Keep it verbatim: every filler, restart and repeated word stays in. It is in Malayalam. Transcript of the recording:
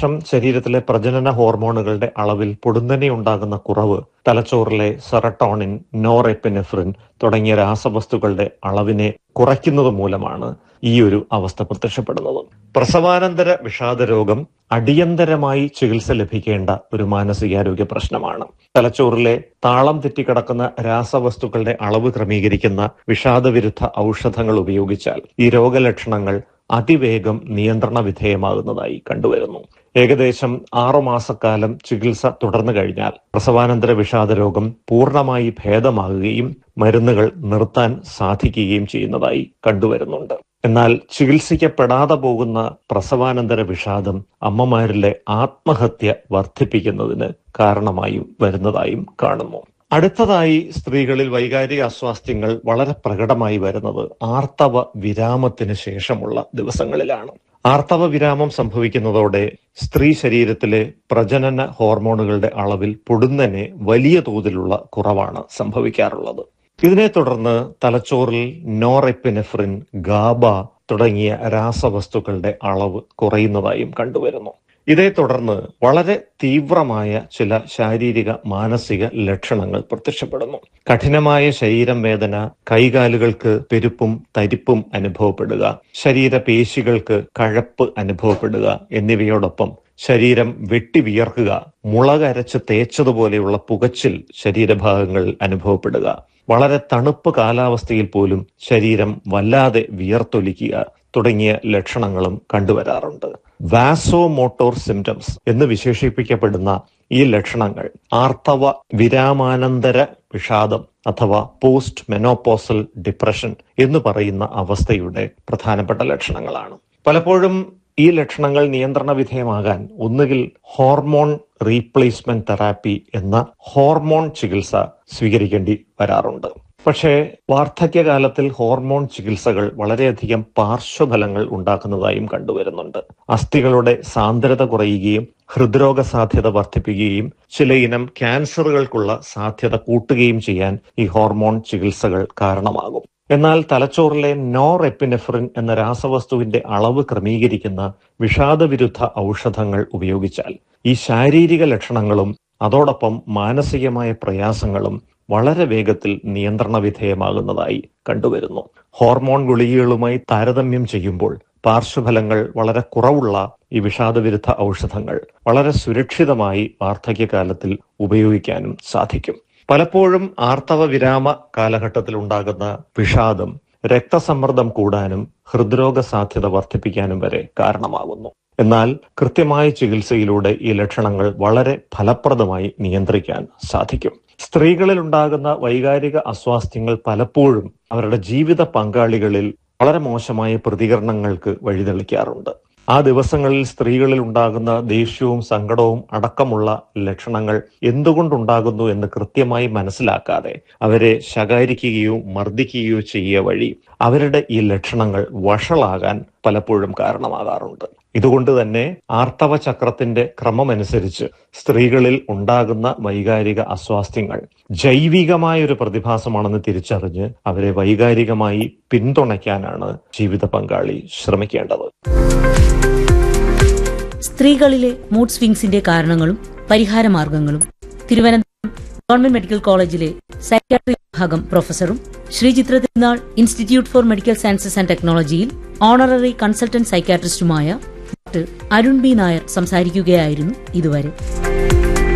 ശേഷം ശരീരത്തിലെ പ്രജനന ഹോർമോണുകളുടെ അളവിൽ പൊടുന്നനെ ഉണ്ടാകുന്ന കുറവ് തലച്ചോറിലെ സെറട്ടോണിൻ, നോറെപ്പിനെഫ്രിൻ തുടങ്ങിയ രാസവസ്തുക്കളുടെ അളവിനെ കുറയ്ക്കുന്നത് മൂലമാണ് ഈ ഒരു അവസ്ഥ പ്രത്യക്ഷപ്പെടുന്നത്. പ്രസവാനന്തര വിഷാദരോഗം അടിയന്തരമായി ചികിത്സ ലഭിക്കേണ്ട ഒരു മാനസികാരോഗ്യ പ്രശ്നമാണ്. തലച്ചോറിലെ താളം തെറ്റിക്കിടക്കുന്ന രാസവസ്തുക്കളുടെ അളവ് ക്രമീകരിക്കുന്ന വിഷാദവിരുദ്ധ ഔഷധങ്ങൾ ഉപയോഗിച്ചാൽ ഈ രോഗലക്ഷണങ്ങൾ അതിവേഗം നിയന്ത്രണ വിധേയമാകുന്നതായി കണ്ടുവരുന്നു. ഏകദേശം ആറുമാസക്കാലം ചികിത്സ തുടർന്നു കഴിഞ്ഞാൽ പ്രസവാനന്തര വിഷാദരോഗം പൂർണ്ണമായി ഭേദമാകുകയും മരുന്നുകൾ നിർത്താൻ സാധിക്കുകയും ചെയ്യുന്നതായി കണ്ടുവരുന്നുണ്ട്. എന്നാൽ ചികിത്സിക്കപ്പെടാതെ പോകുന്ന പ്രസവാനന്തര വിഷാദം അമ്മമാരിലെ ആത്മഹത്യ വർദ്ധിപ്പിക്കുന്നതിന് കാരണമായും വരുന്നതായും കാണുന്നു. അടുത്തതായി സ്ത്രീകളിൽ വൈകാരിക അസ്വാസ്ഥ്യങ്ങൾ വളരെ പ്രകടമായി വരുന്നത് ആർത്തവ വിരാമത്തിന് ശേഷമുള്ള ദിവസങ്ങളിലാണ്. ആർത്തവ വിരാമം സംഭവിക്കുന്നതോടെ സ്ത്രീ ശരീരത്തിലെ പ്രജനന ഹോർമോണുകളുടെ അളവിൽ പൊടുന്നനെ വലിയ തോതിലുള്ള കുറവാണ് സംഭവിക്കാറുള്ളത്. ഇതിനെ തുടർന്ന് തലച്ചോറിൽ നോറെപ്പിനെഫ്രിൻ, ഗാബ തുടങ്ങിയ രാസവസ്തുക്കളുടെ അളവ് കുറയുന്നതായും കണ്ടുവരുന്നു. ഇതേ തുടർന്ന് വളരെ തീവ്രമായ ചില ശാരീരിക മാനസിക ലക്ഷണങ്ങൾ പ്രത്യക്ഷപ്പെടുന്നു. കഠിനമായ ശരീരം വേദന, കൈകാലുകൾക്ക് പെരുപ്പും തരിപ്പും അനുഭവപ്പെടുക, ശരീരപേശികൾക്ക് കഴപ്പ് അനുഭവപ്പെടുക എന്നിവയോടൊപ്പം ശരീരം വെട്ടി വിയർക്കുക, മുളകരച്ച് തേച്ചതുപോലെയുള്ള പുകച്ചിൽ ശരീരഭാഗങ്ങളിൽ അനുഭവപ്പെടുക, വളരെ തണുപ്പ് കാലാവസ്ഥയിൽ പോലും ശരീരം വല്ലാതെ വിയർത്തൊലിക്കുക തുടങ്ങിയ ലക്ഷണങ്ങളും കണ്ടുവരാറുണ്ട്. വാസോമോട്ടോർ സിംറ്റംസ് എന്ന് വിശേഷിപ്പിക്കപ്പെടുന്ന ഈ ലക്ഷണങ്ങൾ ആർത്തവ വിരാമാനന്തര വിഷാദം അഥവാ പോസ്റ്റ് മെനോപോസൽ ഡിപ്രഷൻ എന്ന് പറയുന്ന അവസ്ഥയുടെ പ്രധാനപ്പെട്ട ലക്ഷണങ്ങളാണ്. പലപ്പോഴും ഈ ലക്ഷണങ്ങൾ നിയന്ത്രണ വിധേയമാകാൻ ഒന്നുകിൽ ഹോർമോൺ റീപ്ലേസ്മെന്റ് തെറാപ്പി എന്ന ഹോർമോൺ ചികിത്സ സ്വീകരിക്കേണ്ടി വരാറുണ്ട്. പക്ഷേ വാർദ്ധക്യകാലത്തിൽ ഹോർമോൺ ചികിത്സകൾ വളരെയധികം പാർശ്വഫലങ്ങൾ ഉണ്ടാക്കുന്നതായും കണ്ടുവരുന്നുണ്ട്. അസ്ഥികളുടെ സാന്ദ്രത കുറയുകയും ഹൃദ്രോഗ സാധ്യത വർദ്ധിപ്പിക്കുകയും ചിലയിനം ക്യാൻസറുകൾക്കുള്ള സാധ്യത കൂട്ടുകയും ചെയ്യാൻ ഈ ഹോർമോൺ ചികിത്സകൾ കാരണമാകും. എന്നാൽ തലച്ചോറിലെ നോറെപ്പിനെഫ്രിൻ എന്ന രാസവസ്തുവിന്റെ അളവ് ക്രമീകരിക്കുന്ന വിഷാദവിരുദ്ധ ഔഷധങ്ങൾ ഉപയോഗിച്ചാൽ ഈ ശാരീരിക ലക്ഷണങ്ങളും അതോടൊപ്പം മാനസികമായ പ്രയാസങ്ങളും വളരെ വേഗത്തിൽ നിയന്ത്രണ വിധേയമാകുന്നതായി കണ്ടുവരുന്നു. ഹോർമോൺ ഗുളികകളുമായി താരതമ്യം ചെയ്യുമ്പോൾ പാർശ്വഫലങ്ങൾ വളരെ കുറവുള്ള ഈ വിഷാദവിരുദ്ധ ഔഷധങ്ങൾ വളരെ സുരക്ഷിതമായി വാർദ്ധക്യകാലത്തിൽ ഉപയോഗിക്കാനും സാധിക്കും. പലപ്പോഴും ആർത്തവ വിരാമ കാലഘട്ടത്തിൽ ഉണ്ടാകുന്ന വിഷാദം രക്തസമ്മർദ്ദം കൂടാനും ഹൃദ്രോഗ സാധ്യത വർദ്ധിപ്പിക്കാനും വരെ കാരണമാകുന്നു. എന്നാൽ കൃത്യമായ ചികിത്സയിലൂടെ ഈ ലക്ഷണങ്ങൾ വളരെ ഫലപ്രദമായി നിയന്ത്രിക്കാൻ സാധിക്കും. സ്ത്രീകളിൽ ഉണ്ടാകുന്ന വൈകാരിക അസ്വാസ്ഥ്യങ്ങൾ പലപ്പോഴും അവരുടെ ജീവിത പങ്കാളികളിൽ വളരെ മോശമായ പ്രതികരണങ്ങൾക്ക് വഴിതെളിക്കാറുണ്ട്. ആ ദിവസങ്ങളിൽ സ്ത്രീകളിൽ ഉണ്ടാകുന്ന ദേഷ്യവും സങ്കടവും അടക്കമുള്ള ലക്ഷണങ്ങൾ എന്തുകൊണ്ടുണ്ടാകുന്നു എന്ന് കൃത്യമായി മനസ്സിലാക്കാതെ അവരെ ശകാരിക്കുകയോ മർദ്ദിക്കുകയോ ചെയ്യുക വഴി അവരുടെ ഈ ലക്ഷണങ്ങൾ വഷളാകാൻ പലപ്പോഴും കാരണമാകാറുണ്ട്. ഇതുകൊണ്ട് തന്നെ ആർത്തവ ചക്രത്തിന്റെ ക്രമമനുസരിച്ച് സ്ത്രീകളിൽ ഉണ്ടാകുന്ന വൈകാരിക അസ്വാസ്ഥ്യങ്ങൾ ജൈവികമായൊരു പ്രതിഭാസമാണെന്ന് തിരിച്ചറിഞ്ഞ് അവരെ വൈകാരികമായി പിന്തുണയ്ക്കാനാണ് ജീവിത പങ്കാളി ശ്രമിക്കേണ്ടത്. സ്ത്രീകളിലെ മൂഡ് സ്വിങ്സിന്റെ കാരണങ്ങളും പരിഹാരമാർഗങ്ങളും തിരുവനന്തപുരം ഗവൺമെന്റ് മെഡിക്കൽ കോളേജിലെ സൈക്യാട്രി വിഭാഗം പ്രൊഫസറും ശ്രീ ചിത്ര തിരുനാൾ institute four medical sciences and ടെക്നോളജിയിൽ honorary consultant സൈക്യാട്രിസ്റ്റുമായ doctor Arun B Nair സംസാരിക്കുകയായിരുന്നു ഇതുവരെ.